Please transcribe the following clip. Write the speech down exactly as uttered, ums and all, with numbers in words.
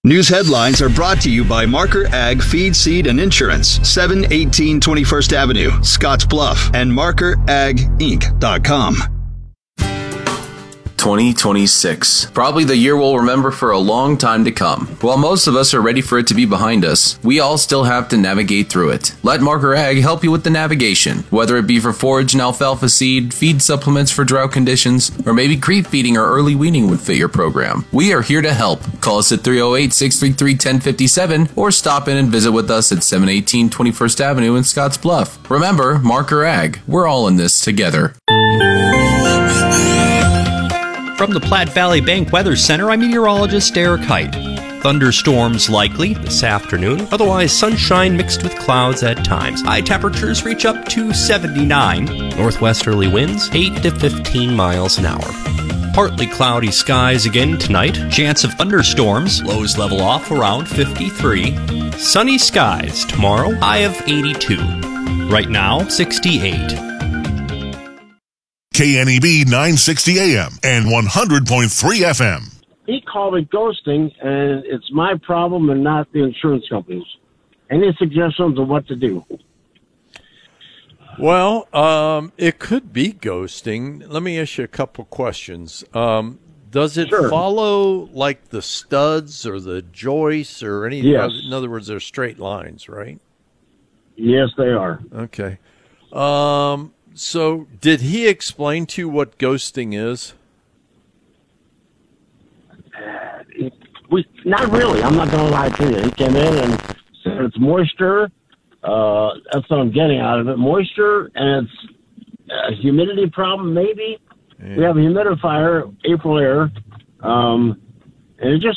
News headlines are brought to you by Marker Ag Feed, Seed, and Insurance, seven eighteen twenty-first Avenue, Scotts Bluff, and marker ag inc dot com. twenty twenty-six. Probably the year we'll remember for a long time to come. While most of us are ready for it to be behind us, we all still have to navigate through it. Let Marker Ag help you with the navigation, whether it be for forage and alfalfa seed, feed supplements for drought conditions, or maybe creep feeding or early weaning would fit your program. We are here to help. Call us at three oh eight, six three three, one oh five seven or stop in and visit with us at seven eighteen twenty-first Avenue in Scotts Bluff. Remember, Marker Ag. We're all in this together. From the Platte Valley Bank Weather Center, I'm meteorologist Eric Height. Thunderstorms likely this afternoon, otherwise sunshine mixed with clouds at times. High temperatures reach up to seventy-nine. Northwesterly winds eight to fifteen miles an hour. Partly cloudy skies again tonight. Chance of thunderstorms. Lows level off around fifty-three. Sunny skies tomorrow. High of eighty-two. Right now, sixty-eight. K N E B nine sixty A M and one hundred point three F M. He called it ghosting, and it's my problem and not the insurance companies. Any suggestions of what to do? Well, um, it could be ghosting. Let me ask you a couple questions. Um, does it Sure. follow like the studs or the joists or any? Yes. In other words, they're straight lines, right? Yes, they are. Okay. Um, so did he explain to you what ghosting is? We not really. I'm not going to lie to you. He came in and said it's moisture. Uh, that's what I'm getting out of it. Moisture, and it's a humidity problem, maybe. Yeah. We have a humidifier, April air, um, and it just